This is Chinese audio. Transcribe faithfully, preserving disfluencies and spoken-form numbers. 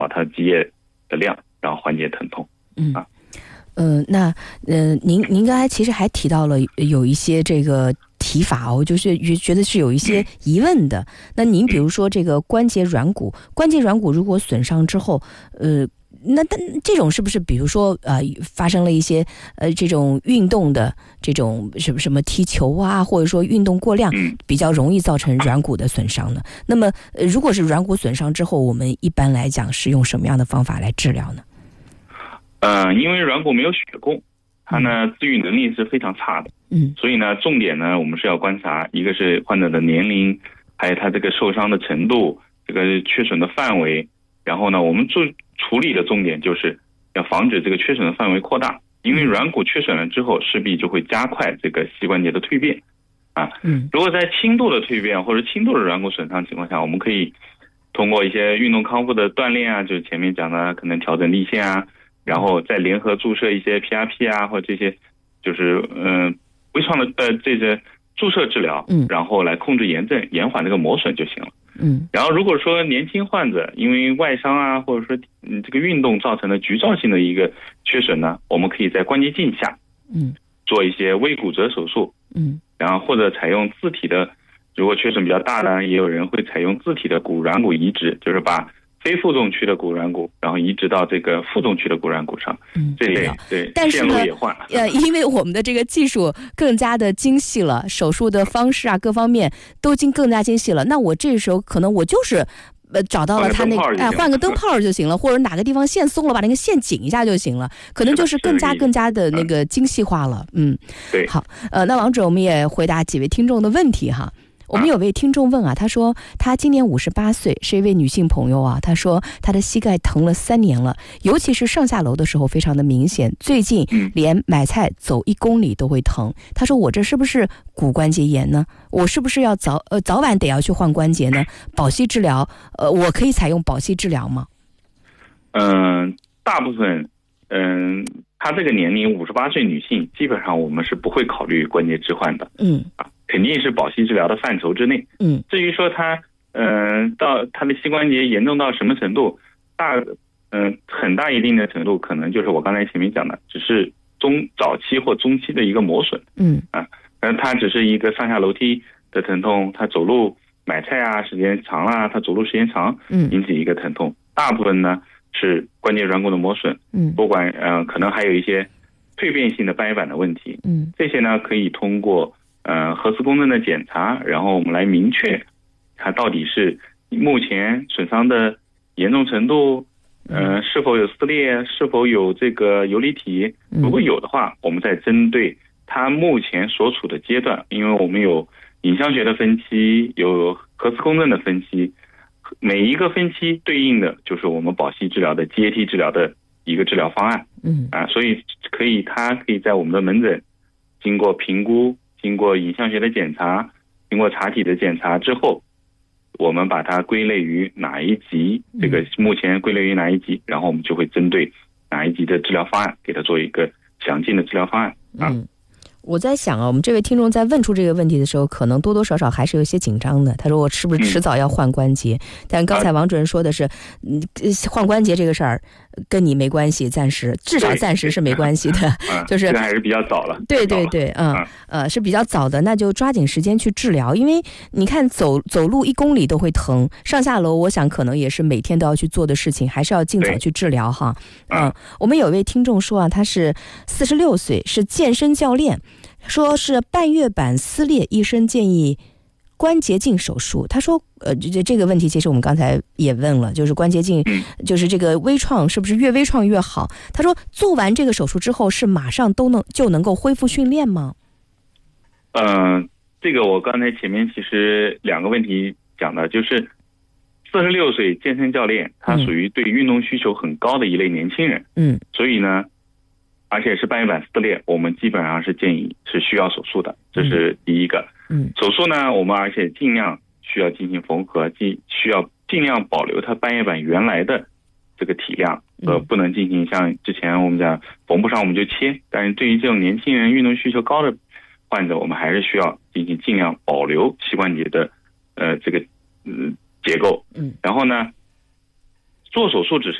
保它积液的量，然后缓解疼痛。 嗯啊，呃，那呃，您您刚才其实还提到了有一些这个提法哦，就是觉得是有一些疑问的。那您比如说这个关节软骨，关节软骨如果损伤之后，呃。那但这种是不是比如说呃发生了一些呃这种运动的这种什么什么踢球啊，或者说运动过量，比较容易造成软骨的损伤呢？那么、呃、如果是软骨损伤之后，我们一般来讲是用什么样的方法来治疗呢？ 呃，因为软骨没有血供，它呢自愈能力是非常差的。嗯，所以呢，重点呢我们是要观察，一个是患者的年龄，还有他这个受伤的程度，这个缺损的范围。然后呢，我们做处理的重点就是要防止这个缺损的范围扩大，因为软骨缺损了之后，势必就会加快这个膝关节的蜕变啊。嗯，如果在轻度的蜕变或者轻度的软骨损伤情况下，我们可以通过一些运动康复的锻炼啊，就是前面讲的可能调整力线啊，然后再联合注射一些 P R P 啊，或者这些就是嗯、呃、微创的呃这些注射治疗，嗯，然后来控制炎症，延缓这个磨损就行了。嗯，然后如果说年轻患者因为外伤啊，或者说嗯这个运动造成的局灶性的一个缺损呢，我们可以在关节镜下，嗯，做一些微骨折手术，嗯，然后或者采用自体的，如果缺损比较大呢，也有人会采用自体的骨软骨移植，就是把非负重区的骨软骨，然后移植到这个负重区的骨软骨上。嗯，这类对， 但是呢， 线路也换了。 呃，因为我们的这个技术更加的精细了，手术的方式啊，各方面都经更加精细了。那我这时候可能我就是呃找到了他那个，哎，换个灯泡就行了，或者哪个地方线松了，把那个线紧一下就行了，可能就是更加更加的那个精细化了。嗯， 对。 好，呃，那王主任，我们也回答几位听众的问题哈。我们有位听众问啊，他说他今年五十八岁，是一位女性朋友啊。他说他的膝盖疼了三年了，尤其是上下楼的时候非常的明显，最近连买菜走一公里都会疼。他说我这是不是骨关节炎呢？我是不是要早呃早晚得要去换关节呢？保膝治疗，呃，我可以采用保膝治疗吗？ 嗯、呃，大部分嗯。呃她这个年龄五十八岁女性，基本上我们是不会考虑关节置换的。嗯啊，肯定是保膝治疗的范畴之内。嗯，至于说她嗯、呃、到她的膝关节严重到什么程度，大嗯、呃、很大一定的程度，可能就是我刚才前面讲的，只是中早期或中期的一个磨损。嗯啊，而它只是一个上下楼梯的疼痛，她走路买菜啊时间长了，她走路时间长，嗯，引起一个疼痛。大部分呢是关节软骨的磨损，嗯，不管呃可能还有一些蜕变性的斑板的问题，嗯，这些呢可以通过呃核磁共振的检查，然后我们来明确它到底是目前损伤的严重程度，呃是否有撕裂，是否有这个游离体，如果有的话，我们再针对它目前所处的阶段，因为我们有影像学的分期，有核磁共振的分期。每一个分期对应的就是我们保膝治疗的阶梯治疗的一个治疗方案，嗯啊，所以可以，它可以在我们的门诊经过评估，经过影像学的检查，经过查体的检查之后，我们把它归类于哪一级，这个目前归类于哪一级，然后我们就会针对哪一级的治疗方案，给它做一个详尽的治疗方案啊。嗯， 我在想啊，我们这位听众在问出这个问题的时候，可能多多少少还是有些紧张的。他说我是不是迟早要换关节？嗯、但刚才王主任说的是，嗯，换关节这个事儿跟你没关系，暂时至少暂时是没关系的，就是这还是比较早了。 对对对，嗯呃是比较早的，那就抓紧时间去治疗。因为你看走走路一公里都会疼，上下楼我想可能也是每天都要去做的事情，还是要尽早去治疗哈。嗯、呃，我们有位听众说啊，他是四十六岁，是健身教练。说是半月板撕裂，医生建议关节镜手术。他说呃这这个问题其实我们刚才也问了，就是关节镜就是这个微创是不是越微创越好。他说做完这个手术之后是马上都能就能够恢复训练吗？ 嗯、呃，这个我刚才前面其实两个问题讲的就是四十六岁健身教练，他属于对运动需求很高的一类年轻人。嗯，所以呢而且是半月板撕裂，我们基本上是建议是需要手术的，这是第一个。嗯，手术呢，我们而且尽量需要进行缝合，既需要尽量保留它半月板原来的这个体量，呃，不能进行像之前我们讲缝不上我们就切。但是对于这种年轻人运动需求高的患者，我们还是需要进行尽量保留膝关节的呃这个嗯结构。嗯，然后呢， 做手术只是